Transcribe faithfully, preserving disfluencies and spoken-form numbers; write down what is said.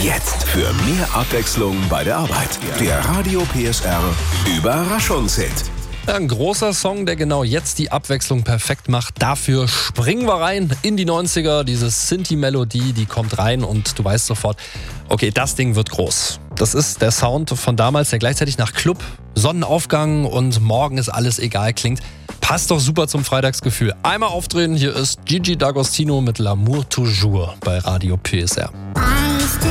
Jetzt für mehr Abwechslung bei der Arbeit. Der Radio P S R Überraschungshit. Ein großer Song, der genau jetzt die Abwechslung perfekt macht. Dafür springen wir rein in die neunziger. Diese Synthi-Melodie, die kommt rein und du weißt sofort, okay, das Ding wird groß. Das ist der Sound von damals, der gleichzeitig nach Club, Sonnenaufgang und morgen ist alles egal klingt. Passt doch super zum Freitagsgefühl. Einmal aufdrehen, hier ist Gigi D'Agostino mit L'amour toujours bei Radio P S R.